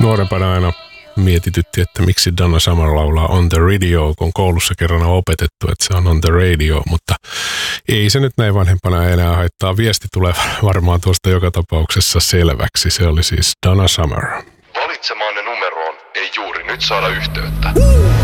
Nuorempana aina mietitytti, että miksi Donna Summer laulaa On the Radio, kun koulussa kerran on opetettu, että se on On the Radio, mutta ei se nyt näin vanhempana enää haittaa. Viesti tulee varmaan tuosta joka tapauksessa selväksi. Se oli siis Donna Summer. Valitsemaanne numeroon ei juuri nyt saada yhteyttä.